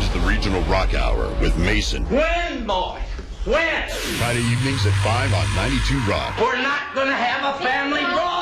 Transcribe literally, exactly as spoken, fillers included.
is the Regional Rock Hour with Mason. When, boy? When? Friday evenings at five on ninety-two Rock. We're not gonna have a family brawl!